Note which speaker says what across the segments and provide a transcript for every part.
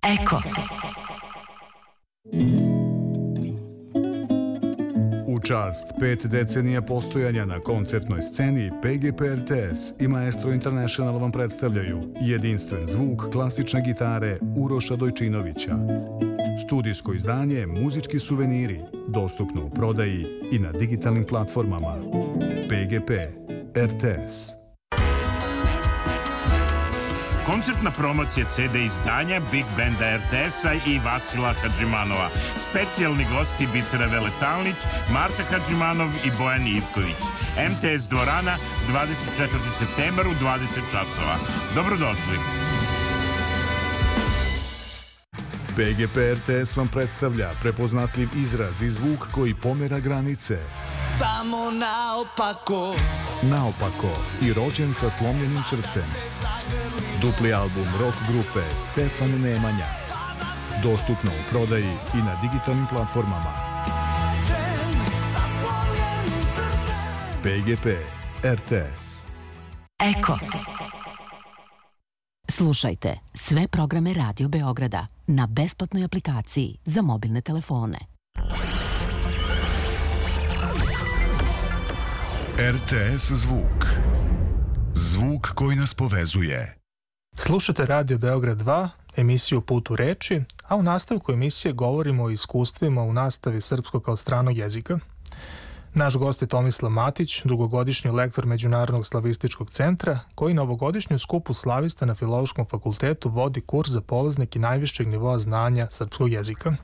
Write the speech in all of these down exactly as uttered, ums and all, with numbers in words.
Speaker 1: Eko.
Speaker 2: U čast pet decenija postojanja na koncertnoj sceni, P G P R T S i Maestro International vam predstavljaju jedinstven zvuk klasične gitare Uroša Dojčinovića. Studijsko izdanje Muzički suveniri, dostupno u prodaji i na digitalnim platformama. P G P R T S.
Speaker 3: Koncertna promocija C D izdanja Big Banda R T S-a i Vasila Hadžimanova. Specijalni gosti Bisera Veletalnić, Marta Hadžimanov i Bojan Ivković. M T S dvorana, dvadeset četvrti septembar u dvadeset časova. Dobrodošli.
Speaker 2: P G P R T S vam predstavlja prepoznatljiv izraz i zvuk koji pomera granice.
Speaker 4: Samo naopako.
Speaker 2: Naopako i rođen sa slomljenim srcem. Dupli album rock grupe Stefan Nemanja. Dostupno u prodaji i na digitalnim platformama. P G P R T S.
Speaker 1: Eko. Slušajte sve programe Radio Beograda na besplatnoj aplikaciji za mobilne telefone.
Speaker 2: R T S zvuk. Zvuk koji nas povezuje.
Speaker 5: Slušate Radio Beograd dva, emisiju Put u reči, a u nastavku emisije govorimo o iskustvima u nastavi srpskog kao stranog jezika. Naš gost je Tomislav Matić, dugogodišnji lektor Međunarodnog slavističkog centra, koji na ovogodišnju skupu slavista na Filološkom fakultetu vodi kurs za polaznike najvišeg nivoa znanja srpskog jezika.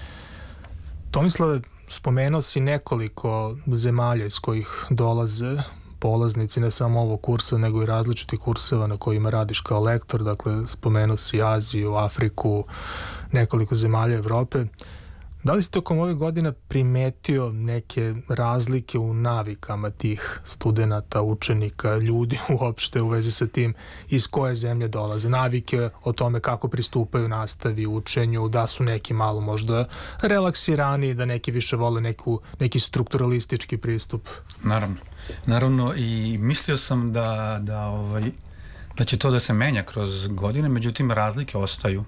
Speaker 5: Tomislave, spomenuo si nekoliko zemalja iz kojih dolaze polaznici ne samo ovog kursa, nego i različitih kurseva na kojima radiš kao lektor. Dakle, spomenuo si Aziju, Afriku, nekoliko zemalja Evrope. Da li si tokom ove godine primetio neke razlike u navikama tih studenata, učenika, ljudi uopšte u vezi sa tim iz koje zemlje dolaze? Navike o tome kako pristupaju nastavi, učenju, da su neki malo možda relaksirani, da neki više vole neku, neki strukturalistički pristup?
Speaker 6: Naravno. Naravno, i mislio sam da, da, ovaj, da će to da se menja kroz godine, međutim razlike ostaju.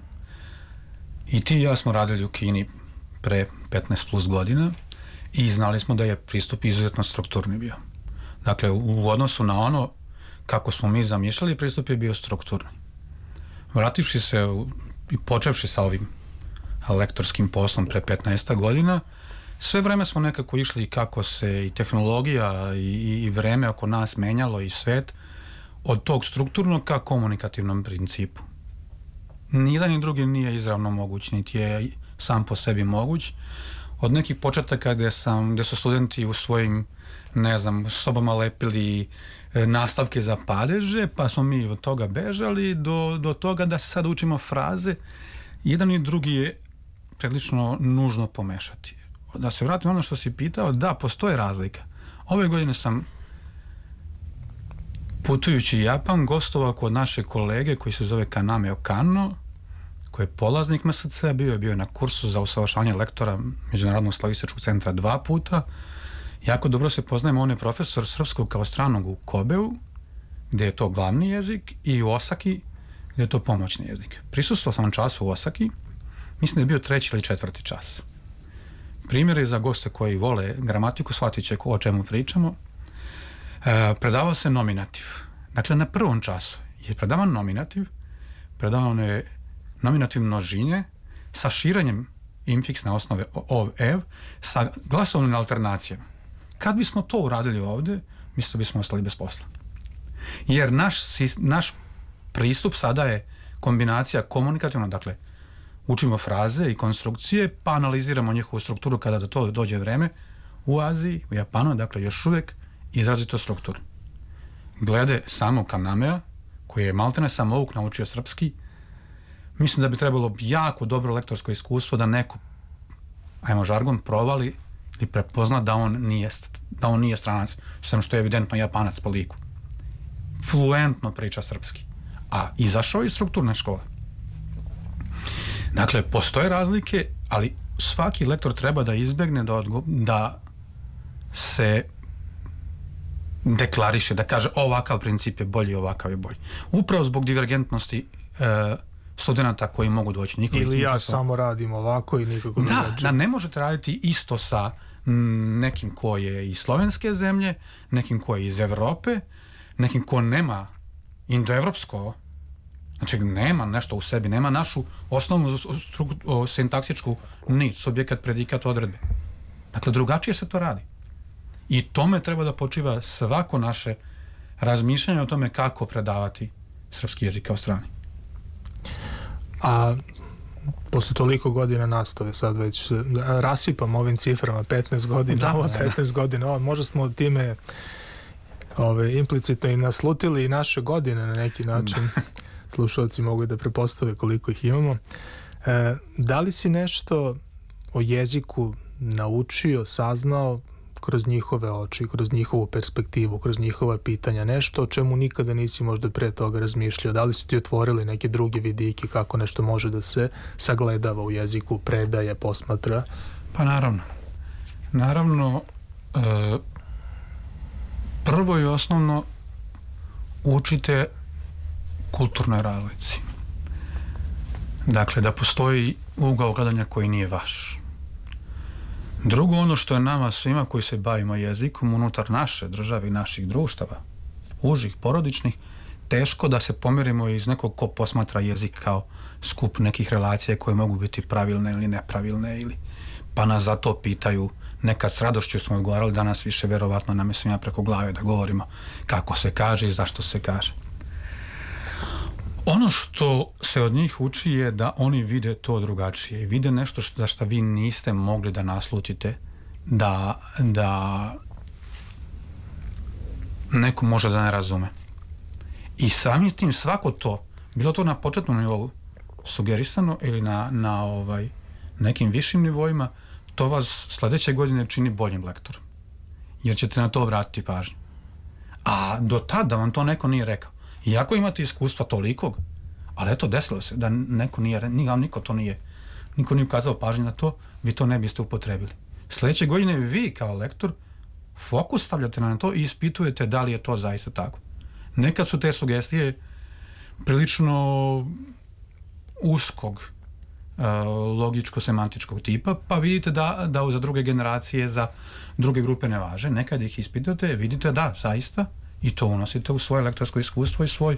Speaker 6: I ti i ja smo radili u Kini pre petnaest plus godina i znali smo da je pristup izuzetno strukturni bio. Dakle, u odnosu na ono kako smo mi zamišljali, pristup je bio strukturni. Vrativši se i počevši sa ovim lektorskim poslom pre petnaest godina, sve vreme smo nekako išli kako se i tehnologija i, i vreme oko nas menjalo i svet od tog strukturnog ka komunikativnom principu. Nijedan ni drugi nije izravno moguć, niti je sam po sebi moguć. Od nekih početaka gde, sam, gde su studenti u svojim, ne znam, sobama lepili nastavke za padeže, pa smo mi od toga bežali, do, do toga da se sad učimo fraze. Jedan i drugi je prilično nužno pomešati. Da se vratim ono što si pitao, da, postoje razlika. Ove godine sam, putujući Japan, gostovao kod naše kolege koji se zove Kaname Okano, koji je polaznik M S C, bio je bio na kursu za usavršavanje lektora Međunarodnog slavističkog centra dva puta. Jako dobro se poznajemo, on je profesor srpskog kao stranog u Kobeu, gde je to glavni jezik, i u Osaki, gde je to pomoćni jezik. Prisustvovao sam času u Osaki, mislim da je bio treći ili četvrti čas. Primjer je za goste koji vole gramatiku, shvatit će o čemu pričamo. E, predavao se nominativ. Dakle, na prvom času je predavan nominativ, predavan je nominativ množine sa širenjem infiksne osnove ov, ev, sa glasovnim alternacijama. Kad bismo to uradili ovde, mislim da bismo ostali bez posla. Jer naš, naš pristup sada je kombinacija komunikativno, dakle, učimo fraze i konstrukcije, pa analiziramo njihovu strukturu kada do to dođe vreme. U Aziji, u Japanu, dakle, još uvek izrazito strukturu. Glede samog Kanamea, koji je maltene samouk naučio srpski, mislim da bi trebalo jako dobro lektorsko iskustvo da neko, ajmo žargon, provali ili prepozna da on nije, da on nije stranac, što je evidentno Japanac po liku. Fluentno priča srpski. A izašao iz strukturne škole. Dakle, postoje razlike, ali svaki lektor treba da izbegne da, odgo- da se deklariše, da kaže ovakav princip je bolji, ovakav je bolji. Upravo zbog divergentnosti e, studenta koji mogu doći.
Speaker 5: Ili ja samo radim ovako i nikako
Speaker 6: da,
Speaker 5: drugačije.
Speaker 6: Da, ne možete raditi isto sa nekim ko je iz slovenske zemlje, nekim ko je iz Evrope, nekim ko nema indoevropsko, znači nema nešto u sebi, nema našu osnovnu sintaksičku nit, subjekat, predikat, odredbe. Dakle, drugačije se to radi. I tome treba da počiva svako naše razmišljanje o tome kako predavati srpski jezik kao strani.
Speaker 5: A posle toliko godina nastave, sad već rasipam ovim ciframa, petnaest godina, da, ovo petnaest da. godina, ovo, možda smo time ove, implicitno i naslutili i naše godine na neki način. Da. Slušalci mogu da prepostave koliko ih imamo. E, da li si nešto o jeziku naučio, saznao kroz njihove oči, kroz njihovu perspektivu, kroz njihova pitanja, nešto o čemu nikada nisi možda pre toga razmišljao? Da li su ti otvorili neke druge vidike kako nešto može da se sagledava u jeziku, predaje, posmatra?
Speaker 6: Pa naravno. Naravno, e, prvo i osnovno učite kulturnoj razlici. Dakle, da postoji ugao gledanja koji nije vaš. Drugo, ono što je nama svima koji se bavimo jezikom unutar naše države i naših društava, užih, porodičnih, teško da se pomerimo iz nekog ko posmatra jezik kao skup nekih relacija koje mogu biti pravilne ili nepravilne, ili pa nas zato pitaju. Nekad s radošću smo odgovarali, danas više verovatno nam je svima preko glave da govorimo kako se kaže i zašto se kaže. Ono što se od njih uči je da oni vide to drugačije i vide nešto što, za što vi niste mogli da naslutite, da, da neko može da ne razume. I samim tim svako to, bilo to na početnom nivou sugerisano ili na, na ovaj, nekim višim nivoima, to vas sledeće godine čini boljim lektorom. Jer ćete na to obratiti pažnju. A do tada vam to neko nije rekao. Iako imate iskustva tolikog, ali eto, desilo se da neko nije, niko to nije, niko nije ukazao pažnju na to, vi to ne biste upotrebili. Sljedeće godine vi kao lektor fokus stavljate na to i ispitujete da li je to zaista tako. Nekad su te sugestije prilično uskog, logičko-semantičkog tipa, pa vidite da, da za druge generacije, za druge grupe ne važe. Nekad ih ispitate, vidite da, zaista, i to unosite u svoje lektorsko iskustvo i svoj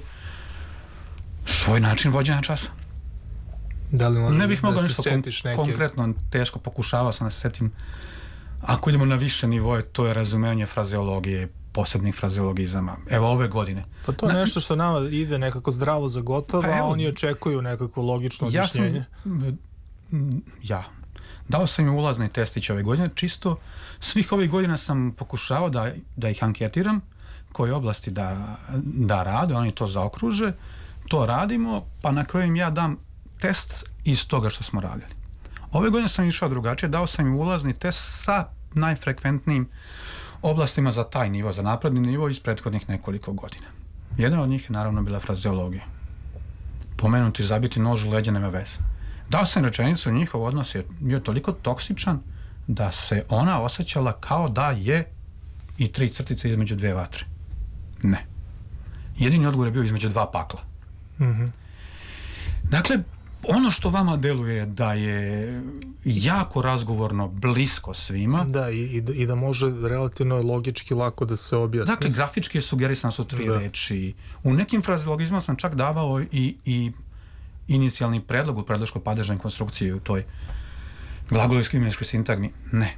Speaker 6: svoj način vođenja časa.
Speaker 5: Da li možda
Speaker 6: ne bih mogao
Speaker 5: da
Speaker 6: nešto kon-
Speaker 5: neke...
Speaker 6: konkretno, teško pokušavao sam da se setim. Ako idemo na više nivoje, to je razumevanje frazeologije, posebnih frazeologizama. Evo ove godine.
Speaker 5: Pa to je na... nešto što nama ide nekako zdravo za gotovo, pa a oni očekuju nekako logično objašnjenje.
Speaker 6: Ja sam, ja, dao sam im ulazni testić ove godine, čisto svih ovih godina sam pokušavao da, da ih anketiram, koje oblasti da, da rade, oni to zaokruže, to radimo, pa na kraju im ja dam test iz toga što smo radili. Ove godine sam išao drugačije, dao sam im ulazni test sa najfrekventnijim oblastima za taj nivo, za napredni nivo iz prethodnih nekoliko godina. Jedna od njih je naravno bila frazeologija. Pomenuti zabiti nož u leđa nema veze. Dao sam rečenicu, njihov odnos je bio toliko toksičan da se ona osjećala kao da je i tri crtice između dve vatre. Ne. Jedini odgovor je bio između dva pakla.
Speaker 5: Mm-hmm.
Speaker 6: Dakle, ono što vama deluje da je jako razgovorno, blisko svima.
Speaker 5: Da, i, i, da, i da može relativno logički lako da se objasni.
Speaker 6: Dakle, grafički je sugerisano su tri da. reči. U nekim frazeologizmima sam čak davao i, i inicijalni predlog u predloško-padežnoj konstrukciji u toj glagolskoj imeničkoj sintagmi. Ne.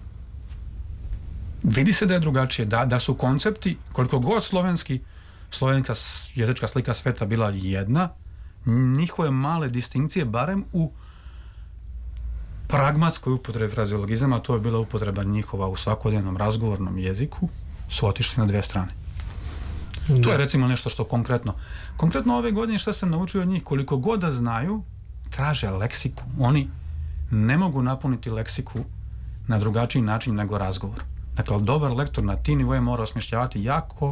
Speaker 6: Vidi se da je drugačije, da, da su koncepti, koliko god slovenski, slovenska jezička slika sveta bila jedna, njihove male distinkcije, barem u pragmatskoj upotrebi frazeologizama, to je bila upotreba njihova u svakodnevnom razgovornom jeziku, su otišli na dve strane. Da. To je recimo nešto što konkretno. Konkretno ove godine što sam naučio od njih, koliko god da znaju, traže leksiku. Oni ne mogu napuniti leksiku na drugačiji način nego razgovor. Dakle, dobar lektor na ti nivoje mora osmišljavati jako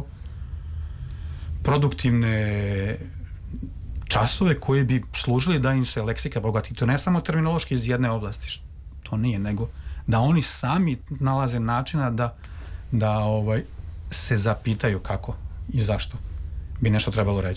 Speaker 6: produktivne časove koji bi služili da im se leksika bogati. To ne samo terminološki iz jedne oblasti, to nije, nego da oni sami nalaze načina da, da ovaj, se zapitaju kako i zašto bi nešto trebalo reći.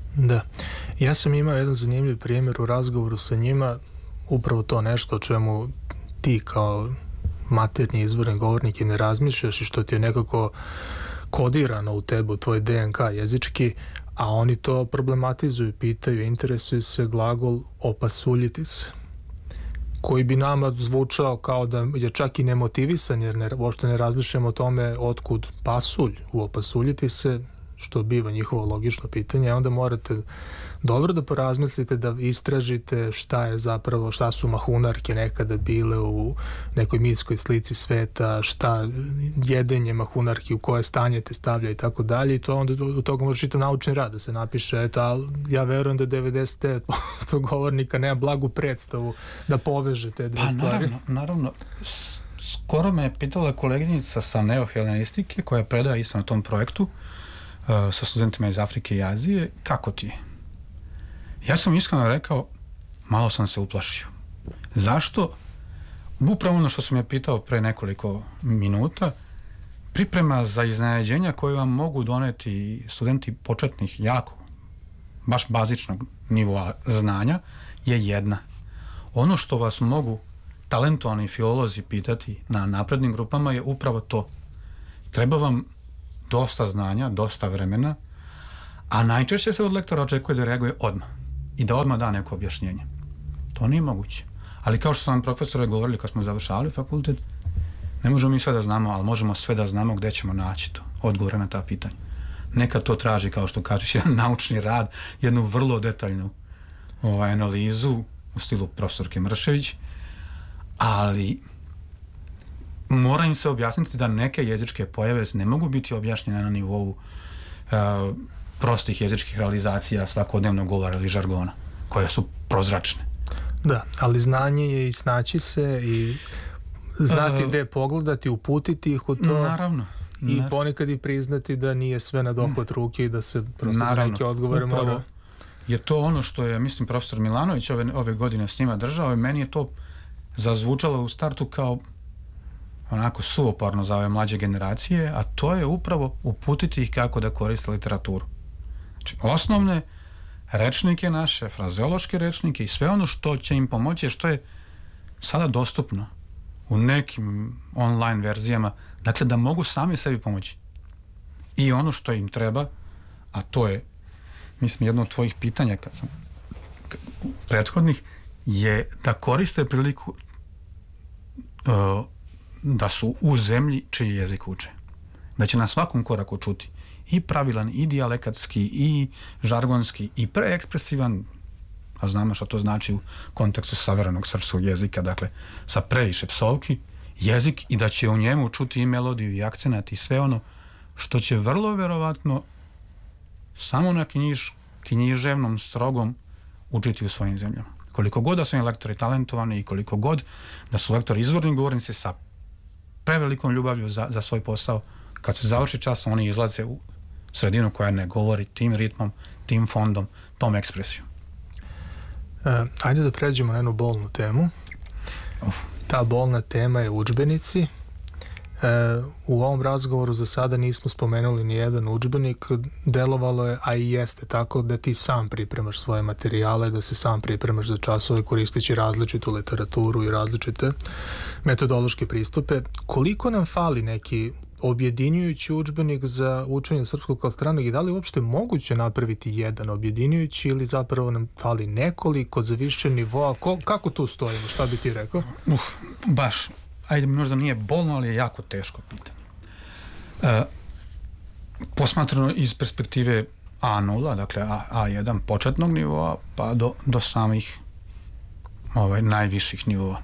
Speaker 5: Da. Ja sam imao jedan zanimljiv primjer u razgovoru sa njima, upravo to nešto o čemu ti kao maternji izvorni govornik i ne razmišljaš i što ti je nekako kodirano u tebu, tvoj D N K jezički, a oni to problematizuju, pitaju, interesuju se glagol opasuljiti se, koji bi nama zvučao kao da je čak i nemotivisan, jer ne, uopšte ne razmišljamo o tome otkud pasulj u opasuljiti se, što biva njihovo logično pitanje, onda morate dobro da porazmislite, da istražite šta je zapravo, šta su mahunarke nekada bile u nekoj mitskoj slici sveta, šta jedenje mahunarki, u koje stanje te stavlja i tako dalje, i to onda do toga može čitav naučni rad da se napiše, eto, ali ja verujem da devedeset devet posto govornika nema blagu predstavu da poveže te dve
Speaker 6: pa,
Speaker 5: stvari.
Speaker 6: Naravno, naravno. Skoro me je pitala koleginica sa neohelenistike koja predaje isto na tom projektu sa studentima iz Afrike i Azije, kako ti je? Ja sam iskreno rekao, malo sam se uplašio. Zašto? Upravo ono što sam je pitao pre nekoliko minuta, priprema za iznenađenja koje vam mogu doneti studenti početnih, jako, baš bazičnog nivoa znanja, je jedna. Ono što vas mogu talentovani filolozi pitati na naprednim grupama je upravo to. Treba vam dosta znanja, dosta vremena, a najčešće se od lektora očekuje da reaguje odmah i da odmah da neko objašnjenje. To nije moguće. Ali kao što su nam profesori govorili kad smo završavali fakultet, ne možemo mi sve da znamo, ali možemo sve da znamo gde ćemo naći to, odgovore na ta pitanja. Nekad to traži, kao što kažeš, jedan naučni rad, jednu vrlo detaljnu ovaj, analizu u stilu profesorke Mršević, ali mora im se objasniti da neke jezičke pojave ne mogu biti objašnjene na nivou uh, prostih jezičkih realizacija svakodnevnog govora ili žargona, koje su prozračne.
Speaker 5: Da, ali znanje je i snaći se i znati gde pogledati, uputiti ih u to.
Speaker 6: Naravno.
Speaker 5: I naravno. Ponekad i priznati da nije sve na dohvat ruke i da se prosto za neke odgovore mora...
Speaker 6: Je to ono što je, mislim, profesor Milanović ove, ove godine s njima držao i meni je to zazvučalo u startu kao onako suvoparno za ove mlađe generacije, a to je upravo uputiti ih kako da koriste literaturu. Znači, osnovne rečnike naše, frazeološke rečnike i sve ono što će im pomoći, što je sada dostupno u nekim online verzijama, dakle da mogu sami sebi pomoći. I ono što im treba, a to je, mislim, jedno od tvojih pitanja kad sam prethodnih, je da koriste priliku uh, da su u zemlji čiji jezik uče. Da će na svakom koraku čuti i pravilan, i dijalekatski, i žargonski, i preekspresivan, a znamo što to znači u kontekstu savremenog srpskog jezika, dakle, sa previše psovki, jezik, i da će u njemu čuti i melodiju, i akcenat, i sve ono što će vrlo verovatno samo na knjiž, književnom strogom učiti u svojim zemljama. Koliko god da su im lektori talentovani i koliko god da su lektori izvorni govornici sa prevelikom ljubavlju za, za svoj posao, kad se završi čas, oni izlaze u sredinu koja ne govori tim ritmom, tim fondom, tom ekspresijom.
Speaker 5: E, ajde da pređemo na jednu bolnu temu. Uf. Ta bolna tema je udžbenici. E, u ovom razgovoru za sada nismo spomenuli ni jedan udžbenik. Delovalo je, a i jeste tako, da ti sam pripremaš svoje materijale, da se sam pripremaš za časove koristeći različitu literaturu i različite metodološke pristupe. Koliko nam fali neki objedinjujući udžbenik za učenje srpskog kao stranog i da li uopšte moguće napraviti jedan objedinjujući ili zapravo nam fali nekoliko za više nivoa? Ko, kako tu stojimo? Šta bi ti rekao?
Speaker 6: Uh, baš. Ajde, možda nije bolno, ali je jako teško pitanje. E, posmatrano iz perspektive A nula, dakle A, A1 početnog nivoa, pa do, do samih ovaj, najviših nivoa.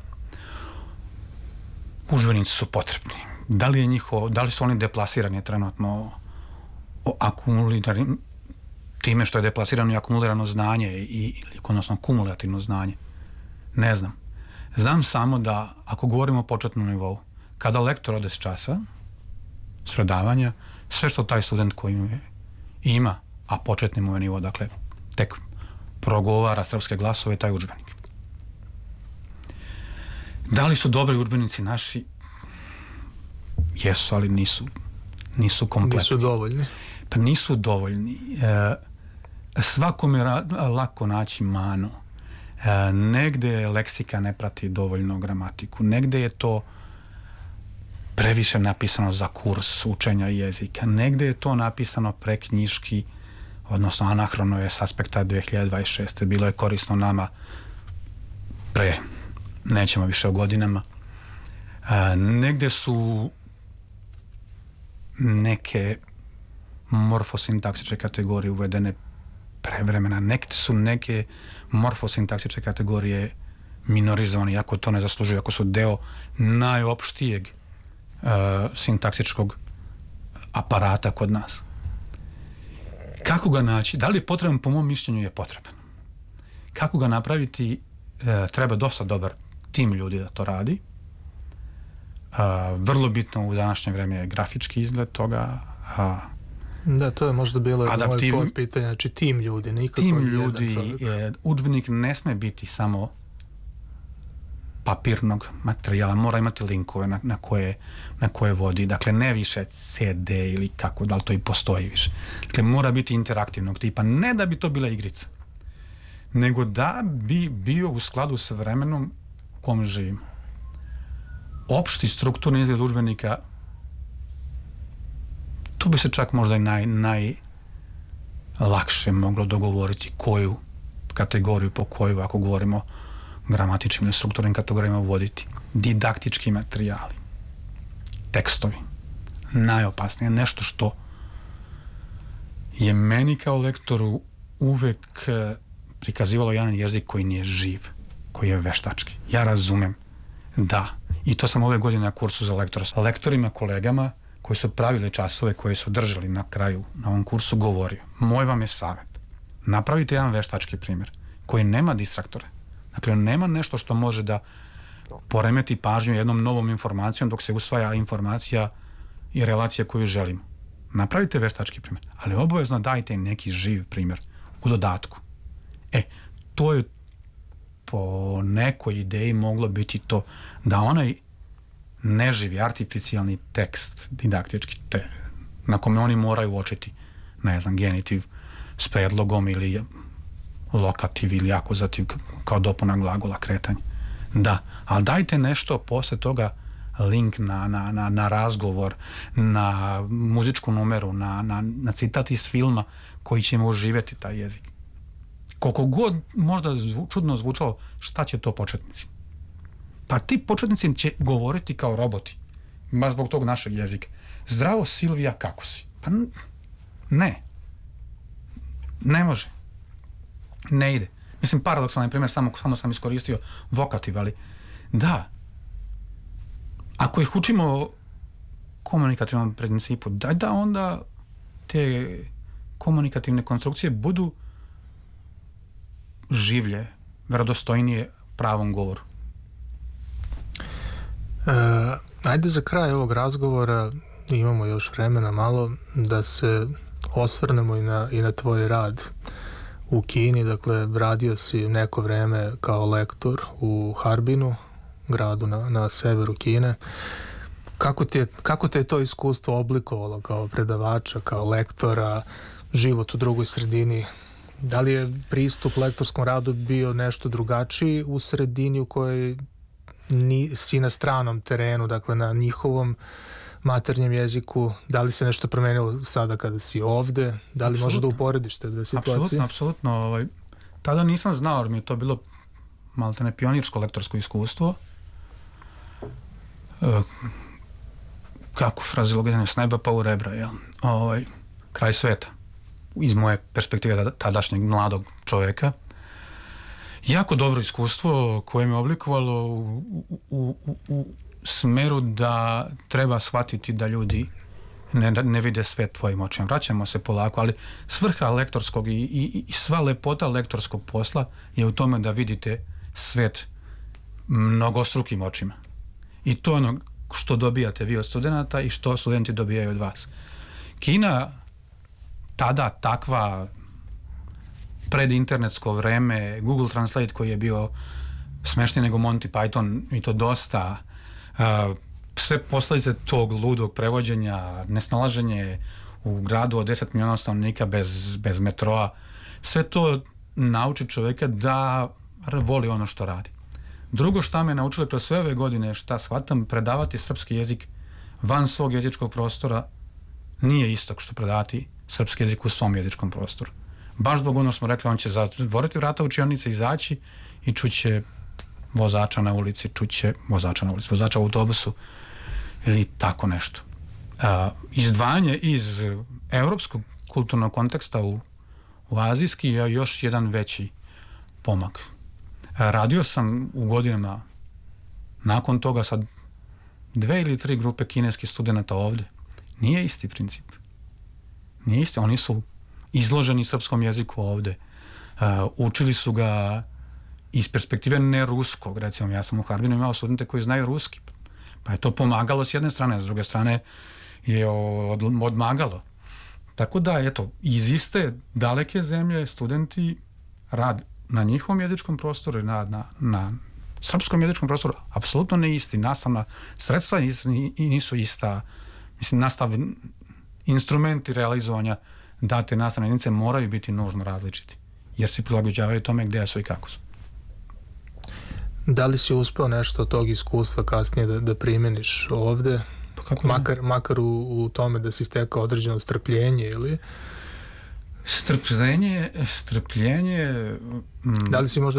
Speaker 6: Udžbenici su potrebni. Da li je njihovo, da li su oni deplasirani trenutno akumulirani time što je deplasirano i akumulirano znanje i, odnosno kumulativno znanje? Ne znam. Znam samo da, ako govorimo o početnom nivou, kada lektor ode s časa, s predavanja, sve što taj student koji ima, a početni mu je nivo, dakle, tek progovara srpske glasove, taj udžbenik. Da li su dobri udžbenici naši? Jesu, ali nisu, nisu kompletni.
Speaker 5: Nisu dovoljni.
Speaker 6: Pa nisu dovoljni. E, svakome ra- lako naći manu. E, negde leksika ne prati dovoljno gramatiku, negde je to previše napisano za kurs učenja jezika, negde je to napisano preknjiški, odnosno anahrono je s aspekta dve hiljade dvadeset šeste. Bilo je korisno nama pre, nećemo više o godinama. E, negde su neke morfosintaksičke kategorije uvedene prevremena, neke su neke morfosintaksičke kategorije minorizovane, iako to ne zaslužuju, ako su deo najopštijeg uh, sintaksičkog aparata kod nas. Kako ga naći? Da li je potreban? Po mom mišljenju je potreban. Kako ga napraviti? Uh, treba dosta dobar tim ljudi da to radi. Uh, vrlo bitno u današnje vreme je grafički izgled toga. Uh,
Speaker 5: Da, to je možda bilo
Speaker 6: adaptiv...
Speaker 5: moje podpitanje, znači tim ljudi, nikako
Speaker 6: tim
Speaker 5: jedan
Speaker 6: ljudi,
Speaker 5: čovjek.
Speaker 6: je, udžbenik ne sme biti samo papirnog materijala, mora imati linkove na, na, koje, na koje vodi, dakle ne više C D ili kako, da li to i postoji više. Dakle, mora biti interaktivnog tipa, ne da bi to bila igrica, nego da bi bio u skladu sa vremenom u kom živimo. Opšti strukturni izgled udžbenika, tu bi se čak možda i naj, najlakše moglo dogovoriti koju kategoriju po koju, ako govorimo gramatičkim ili strukturnim kategorijama, voditi. Didaktički materijali, tekstovi, najopasnije, nešto što je meni kao lektoru uvek prikazivalo jedan jezik koji nije živ, koji je veštački. Ja razumem da, i to sam ove godine na kursu za lektora s lektorima, kolegama koji su pravili časove, koji su držali na kraju na ovom kursu, govorio, moj vam je savjet, napravite jedan veštački primjer koji nema distraktore. Dakle, on nema nešto što može da poremeti pažnju jednom novom informacijom dok se usvaja informacija i relacija koju želimo. Napravite veštački primjer, ali obavezno dajte neki živ primjer u dodatku. E, to je po nekoj ideji moglo biti to da onaj neživi, artificijalni tekst, didaktički te, na kome oni moraju uočiti, ne znam, genitiv s predlogom ili lokativ ili akuzativ kao dopuna glagola, kretanje. Da, ali dajte nešto posle toga, link na, na, na, na razgovor, na muzičku numeru, na, na, na citat iz filma koji će mu oživjeti taj jezik. Koliko god možda zvu, čudno zvučalo, šta će to početnici? Pa ti početnici će govoriti kao roboti, baš zbog tog našeg jezika. Zdravo, Silvija, kako si? Pa ne. Ne može. Ne ide. Mislim, paradoksalni primjer, samo, samo sam iskoristio vokativ, ali da, ako ih učimo komunikativnom principu, daj da onda te komunikativne konstrukcije budu življe, verodostojnije pravom govoru.
Speaker 5: E, ajde za kraj ovog razgovora, imamo još vremena malo, da se osvrnemo i na, i na tvoj rad u Kini. Dakle, radio si neko vreme kao lektor u Harbinu, gradu na, na severu Kine. Kako, ti je, kako te je to iskustvo oblikovalo kao predavača, kao lektora, život u drugoj sredini? Da li je pristup lektorskom radu bio nešto drugačiji u sredini u kojoj ni, si na stranom terenu, dakle na njihovom maternjem jeziku? Da li se nešto promenilo sada kada si ovde? Da li možeš da uporediš te dve situacije?
Speaker 6: Apsolutno, apsolutno. Ovaj, tada nisam znao, jer mi je to bilo maltene pionirsko lektorsko iskustvo. E, kako frazeologizam, s neba pa u rebra, jel? Ovaj, kraj sveta. Iz moje perspektive tadašnjeg mladog čovjeka. Jako dobro iskustvo koje me oblikovalo u, u, u, u smeru da treba shvatiti da ljudi ne, ne vide svet tvojim očima. Vraćamo se polako, ali svrha lektorskog i, i, i sva lepota lektorskog posla je u tome da vidite svet mnogostrukim očima. I to je ono što dobijate vi od studenta i što studenti dobijaju od vas. Kina, tada takva predinternetsko vreme, Google Translate koji je bio smešniji nego Monty Python i to dosta, uh, sve posljedice tog ludog prevođenja, nesnalaženje u gradu od deset miliona stanovnika bez, bez metroa, sve to nauči čovjeka da voli ono što radi. Drugo šta me naučilo kroz sve ove godine, šta shvatam, predavati srpski jezik van svog jezičkog prostora nije isto što predavati srpski jezik u svom jezičkom prostoru. Baš zbog ono što smo rekli, on će zatvoriti vrata učionice, izaći i čuće vozača na ulici, čuće vozača na ulici, vozača u autobusu ili tako nešto. Uh, izdvajanje iz evropskog kulturnog konteksta u, u azijski je još jedan veći pomak. Uh, radio sam u godinama nakon toga sad dve ili tri grupe kineskih studenta ovdje. Nije isti princip. Nije isti. Oni su izloženi srpskom jeziku ovdje. Uh, učili su ga iz perspektive ne ruskog. Recimo, ja sam u Harbinu imao studente koji znaju ruski. Pa je to pomagalo s jedne strane, a s druge strane je od, odmagalo. Tako da, eto, iz iste daleke zemlje studenti rad na njihovom jezičkom prostoru i na, na, na srpskom jezičkom prostoru apsolutno ne isti. Nastavna sredstva nisu, nisu ista. Mislim, nastav, instrumenti realizovanja date nastavne jedinice moraju biti nužno različiti, jer se prilagođavaju tome gdje su i kako su.
Speaker 5: Da li si uspeo nešto od tog iskustva kasnije da, da primjeniš ovde?
Speaker 6: Pa kako
Speaker 5: makar, makar u, u tome da si stekao određeno strpljenje ili?
Speaker 6: Strpljenje, strpljenje...
Speaker 5: Mm. Da li si možda